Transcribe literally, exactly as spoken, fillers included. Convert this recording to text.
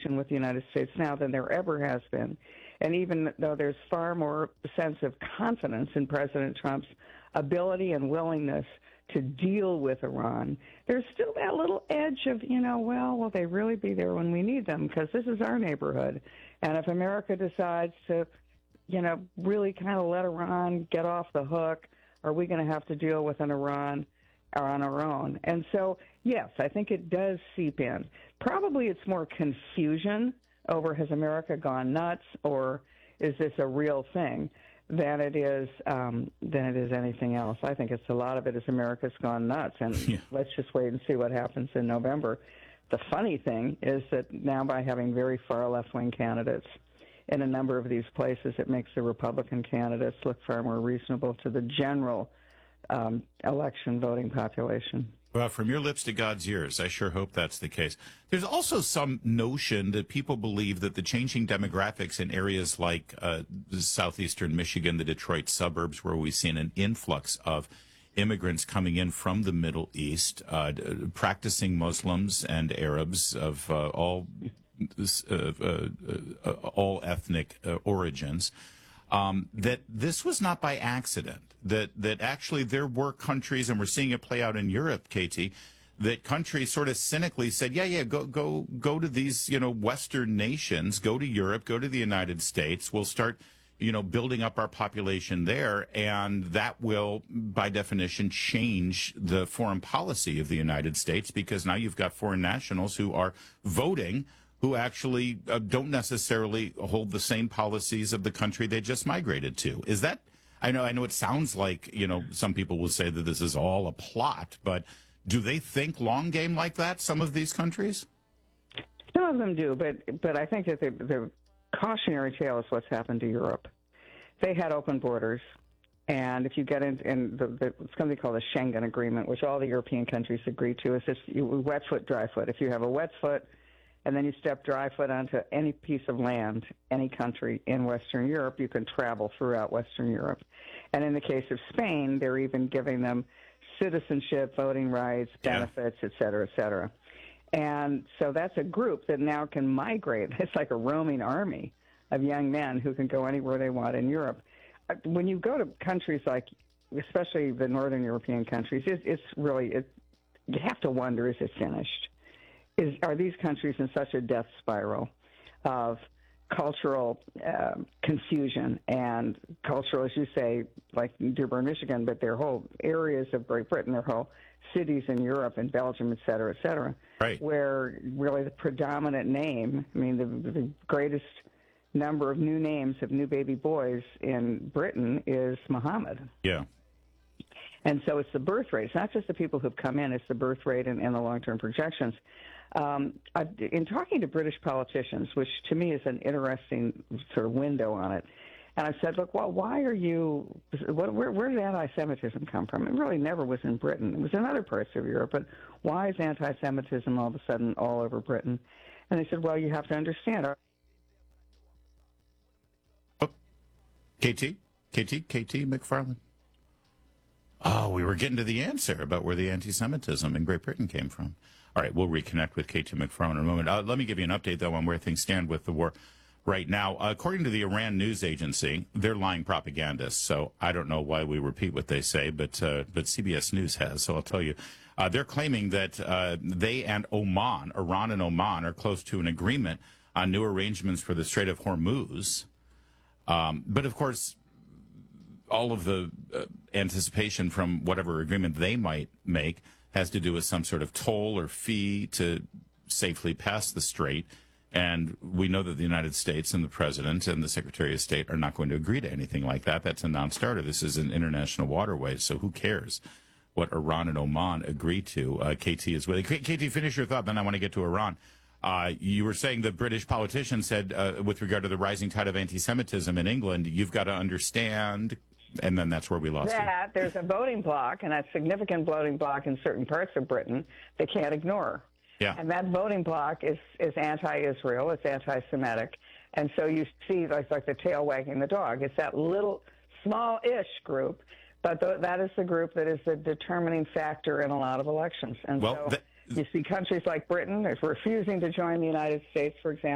connection with the United States now than there ever has been. And even though there's far more sense of confidence in President Trump's ability and willingness to deal with Iran, there's still that little edge of, you know, well, will they really be there when we need them? Because this is our neighborhood. And if America decides to, you know, really kind of let Iran get off the hook, are we going to have to deal with an Iran on our own? And so, yes, I think it does seep in. Probably it's more confusion over has America gone nuts or is this a real thing than it is um, than it is anything else. I think it's a lot of it is America's gone nuts, and yeah. Let's just wait and see what happens in November. The funny thing is that now by having very far left-wing candidates in a number of these places, it makes the Republican candidates look far more reasonable to the general um, election voting population. Well, from your lips to God's ears, I sure hope that's the case. There's also some notion that people believe that the changing demographics in areas like uh, southeastern Michigan, the Detroit suburbs, where we've seen an influx of immigrants coming in from the Middle East, uh, practicing Muslims and Arabs of uh, all uh, uh, uh, all ethnic uh, origins, um, that this was not by accident. That that actually there were countries, and we're seeing it play out in Europe, Katie, that countries sort of cynically said, yeah, yeah, go go go to these, you know, Western nations, go to Europe, go to the United States. We'll start, you know, building up our population there, and that will, by definition, change the foreign policy of the United States, because now you've got foreign nationals who are voting who actually uh, don't necessarily hold the same policies of the country they just migrated to. Is that... I know I know it sounds like, you know, some people will say that this is all a plot, but do they think long game like that, some of these countries? Some of them do, but but I think that the, the cautionary tale is what's happened to Europe. They had open borders, and if you get in, in the, the, it's something called the Schengen Agreement, which all the European countries agreed to, is just you, wet foot, dry foot. If you have a wet foot, and then you step dry foot onto any piece of land, any country in Western Europe, you can travel throughout Western Europe. And in the case of Spain, they're even giving them citizenship, voting rights, benefits, yeah. et cetera, et cetera. And so that's a group that now can migrate. It's like a roaming army of young men who can go anywhere they want in Europe. When you go to countries like, especially the Northern European countries, it's, it's really, it, you have to wonder, is it finished? Is, are these countries in such a death spiral of cultural uh, confusion and cultural, as you say, like Dearborn, Michigan, but their whole areas of Great Britain, their whole cities in Europe and Belgium, et cetera, et cetera, right. Where really the predominant name, I mean, the, the greatest number of new names of new baby boys in Britain is Muhammad. Yeah. And so it's the birth rate. It's not just the people who've come in, it's the birth rate and, and the long-term projections. Um, I've, in talking to British politicians, which to me is an interesting sort of window on it, and I said, look, well, why are you, what, where, where did anti-Semitism come from? It really never was in Britain. It was in other parts of Europe, but why is anti-Semitism all of a sudden all over Britain? And they said, well, you have to understand. Our- oh, K T? K T? K T McFarland? Oh, we were getting to the answer about where the anti-Semitism in Great Britain came from. All right, we'll reconnect with K T McFarland in a moment. Uh, let me give you an update, though, on where things stand with the war right now. Uh, according to the Iran news agency, they're lying propagandists, so I don't know why we repeat what they say, but uh, but C B S News has, so I'll tell you. Uh, they're claiming that uh, they and Oman, Iran and Oman, are close to an agreement on new arrangements for the Strait of Hormuz. Um, but, of course, all of the uh, anticipation from whatever agreement they might make has to do with some sort of toll or fee to safely pass the strait. And we know that the United States and the President and the Secretary of State are not going to agree to anything like that. That's a non-starter. This is an international waterway, so who cares what Iran and Oman agree to? Uh, K T is with K T, finish your thought, then I want to get to Iran. Uh, you were saying the British politician said, uh, with regard to the rising tide of anti-Semitism in England, you've got to understand... And then that's where we lost that. it. There's a voting bloc, and a significant voting bloc in certain parts of Britain they can't ignore. Yeah. And that voting bloc is, is anti-Israel. It's anti-Semitic. And so you see like, like the tail wagging the dog. It's that little small-ish group, but th- that is the group that is the determining factor in a lot of elections. And well, so th- you see countries like Britain is refusing to join the United States, for example.